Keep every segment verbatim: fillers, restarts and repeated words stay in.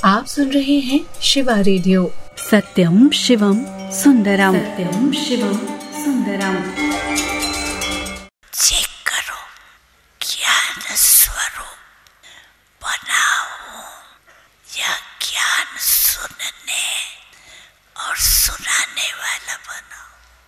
आप सुन रहे हैं शिवा रेडियो। सत्यम शिवम सुंदरम, सत्यम शिवम सुंदरम। चेक करो, ज्ञान स्वरूप बना हूँ या ज्ञान सुनने और सुनाने वाला बनो।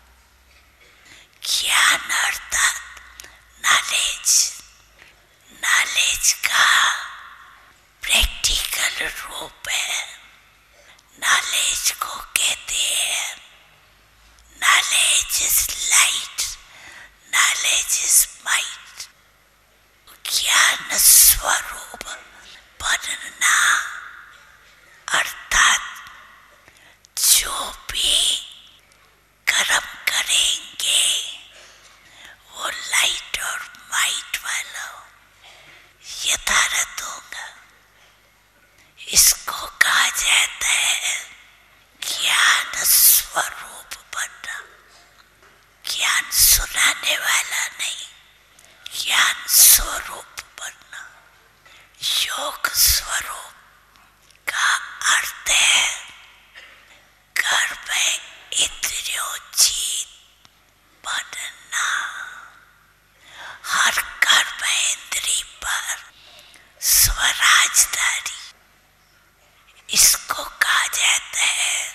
ज्ञान अर्थात नॉलेज, नॉलेज का प्रैक्टिकल रूप है। नॉलेज को कहते हैं knowledge is light, knowledge is might. ज्ञान स्वरूप बनना अर्थात जो भी कर्म करेंगे वो लाइट और माइट वाला यथार्थ होगा। इसको कहा जाता है ज्ञान स्वरूप बनना। ज्ञान सुनाने वाला नहीं, ज्ञान स्वरूप बनना। योग स्वरूप का अर्थ है घर में इंद्रियोचित बनना। हर कर्म इंद्री पर स्वराजदारी, इसको कहा जाता है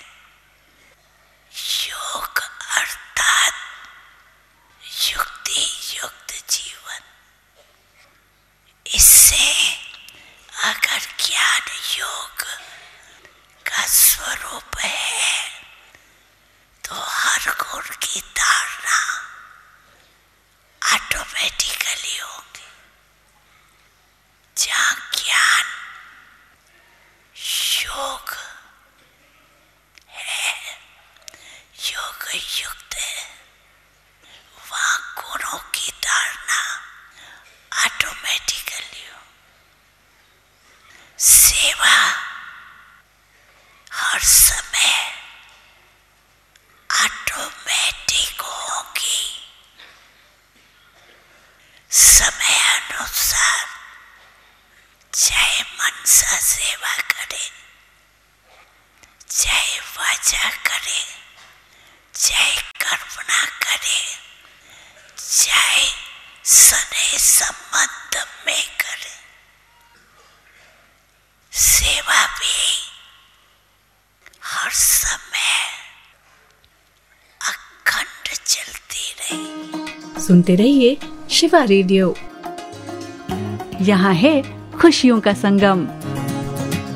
योग अर्थात युक्ति युक्त जीवन। इससे अगर ज्ञान योग का स्वरूप है तो हर गुण की धारणा ऑटोमेटिकली होगी। जहाँ ज्ञान योग है, योग युक्त है, वहाँ गुणों की धारणा ऑटोमेटिकली हो। सेवा हर समय ऑटोमेटिक होगी। समय अनुसार चाहे मन से सेवा करे, चाहे वाचा करे, चाहे कल्पना करे, चाहे स्नेह संबंध में करे, सेवा भी हर समय अखंड चलती रही। सुनते रहिए शिवा रेडियो। यहाँ है खुशियों का संगम।